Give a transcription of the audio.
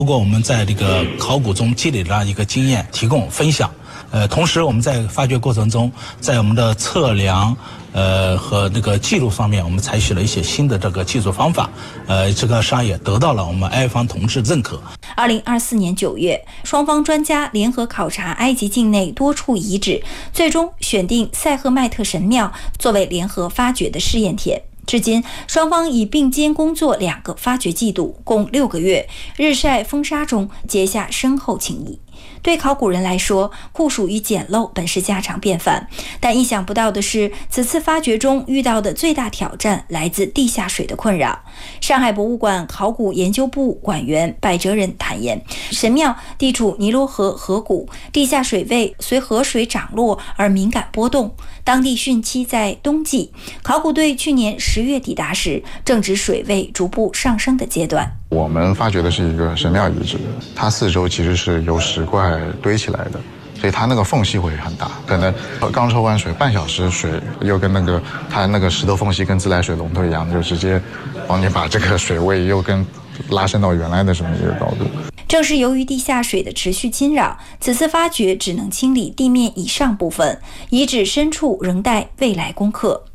不过我们在这个考古中积累的一个经验提供分享，同时我们在发掘过程中，在我们的测量和这个记录方面，我们采取了一些新的这个技术方法，这个商业得到了我们埃方同志认可。 2024年9月，双方专家联合考察埃及境内多处遗址，最终选定塞赫迈特神庙作为联合发掘的试验田。至今，双方已并肩工作2个发掘季度，共6个月，日晒风沙中结下深厚情谊。对考古人来说，酷暑与简陋本是家常便饭，但意想不到的是，此次发掘中遇到的最大挑战来自地下水的困扰。上海博物馆考古研究部馆员柏哲仁坦言，神庙地处尼罗河河谷，地下水位随河水涨落而敏感波动，当地汛期在冬季，考古队去年10月抵达时，正值水位逐步上升的阶段。 我们发掘的是一个神庙遗址，它四周其实是由石块堆起来的，所以它那个缝隙会很大，可能刚抽完水半小时，水又跟它那个石头缝隙跟自来水龙头一样，就直接帮你把这个水位又跟拉伸到原来的这么一个高度。 正是由于地下水的持续侵扰，此次发掘只能清理地面以上部分，遗址深处仍待未来攻克。